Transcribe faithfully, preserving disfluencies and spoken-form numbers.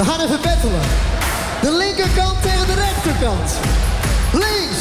We gaan even battelen. De linkerkant tegen de rechterkant. Links.